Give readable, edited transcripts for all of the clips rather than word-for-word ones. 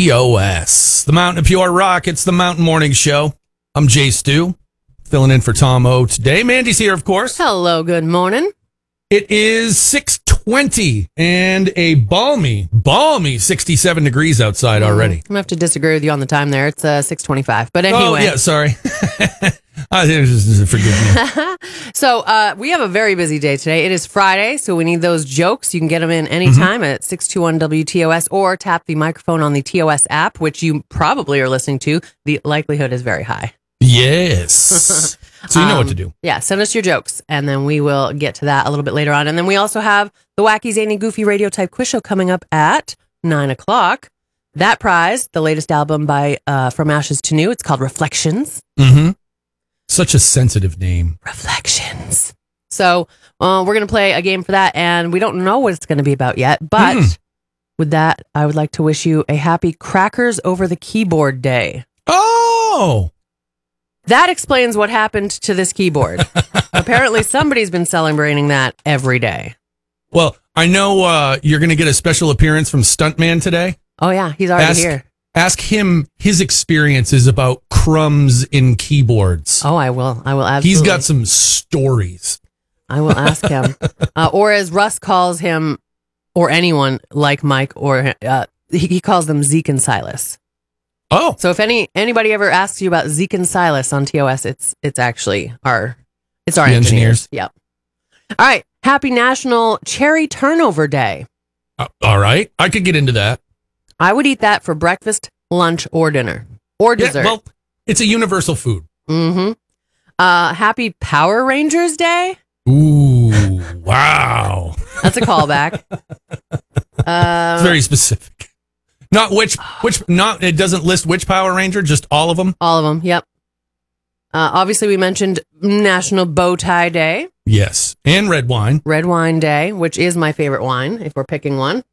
TOS, the Mountain of Pure Rock. It's the Mountain Morning Show. I'm Jay Stu, filling in for Tom O today. Mandy's here, of course. Hello, good morning. It is 6:20 and a balmy 67 degrees outside already. I'm going to have to disagree with you on the time there. It's 6:25. But anyway. Oh, yeah, sorry. Forgive me. So we have a very busy day today. It is Friday, so we need those jokes. You can get them in anytime at 621-WTOS or tap the microphone on the TOS app, which you probably are listening to. The likelihood is very high. Yes. So you know what to do. Yeah, send us your jokes, and then we will get to that a little bit later on. And then we also have the Wacky, Zany, Goofy radio type quiz show coming up at 9 o'clock. That prize, the latest album by From Ashes to New. It's called Reflections. Mm-hmm. Such a sensitive name. Reflections. So we're going to play a game for that, and we don't know what it's going to be about yet. But with that, I would like to wish you a happy Crackers Over the Keyboard Day. Oh! That explains what happened to this keyboard. Apparently, somebody's been celebrating that every day. Well, I know you're going to get a special appearance from Stuntman today. Oh, yeah. He's already here. Ask him his experiences about crumbs in keyboards. Oh, I will. I will absolutely. He's got some stories. I will ask him. Or as Russ calls him, or anyone like Mike, or he calls them Zeke and Silas. Oh. So if anybody ever asks you about Zeke and Silas on TOS, it's actually our engineers. Yep. All right. Happy National Cherry Turnover Day. All right. I could get into that. I would eat that for breakfast, lunch, or dinner. Or dessert. Yeah, well, it's a universal food. Mm-hmm. Happy Power Rangers Day. Ooh, wow. That's a callback. It's very specific. Not it doesn't list which Power Ranger, just all of them? All of them, yep. Obviously, we mentioned National Bow Tie Day. Yes, and red wine. Red Wine Day, which is my favorite wine, if we're picking one.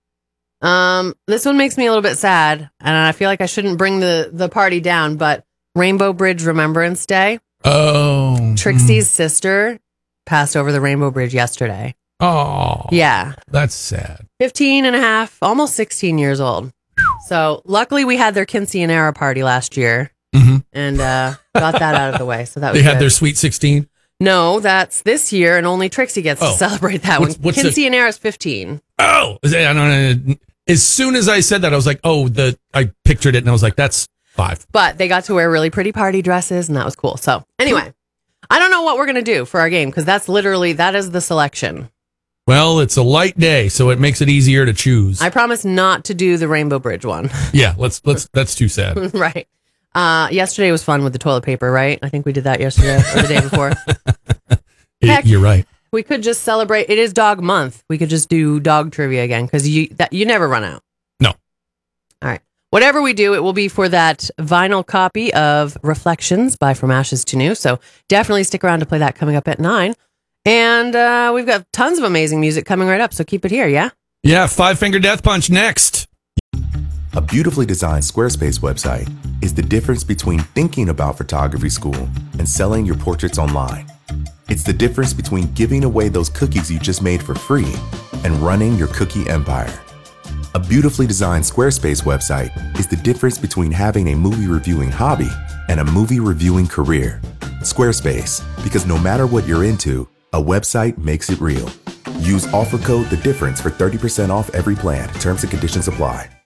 This one makes me a little bit sad, and I feel like I shouldn't bring the party down, but Rainbow Bridge Remembrance Day. Oh. Trixie's sister passed over the Rainbow Bridge yesterday. Oh. Yeah. That's sad. 15 and a half, almost 16 years old. So luckily we had their quinceanera party last year and got that out of the way. So that was They had their Sweet 16? No, that's this year, and only Trixie gets to celebrate that one. Quinceanera is 15. Oh, I don't know. As soon as I said that, I was like, I pictured it, and I was like, that's 5. But they got to wear really pretty party dresses, and that was cool. So anyway, I don't know what we're going to do for our game, because that is the selection. Well, it's a light day, so it makes it easier to choose. I promise not to do the Rainbow Bridge one. Yeah, let's. That's too sad. Right. Yesterday was fun with the toilet paper, right? I think we did that yesterday or the day before. Heck, you're right. We could just celebrate. It is Dog Month. We could just do dog trivia again because you never run out. No. All right. Whatever we do, it will be for that vinyl copy of Reflections by From Ashes to New. So definitely stick around to play that coming up at 9. And we've got tons of amazing music coming right up. So keep it here, yeah? Yeah, 5 Finger Death Punch next. A beautifully designed Squarespace website is the difference between thinking about photography school and selling your portraits online. It's the difference between giving away those cookies you just made for free and running your cookie empire. A beautifully designed Squarespace website is the difference between having a movie reviewing hobby and a movie reviewing career. Squarespace, because no matter what you're into, a website makes it real. Use offer code THE DIFFERENCE for 30% off every plan. Terms and conditions apply.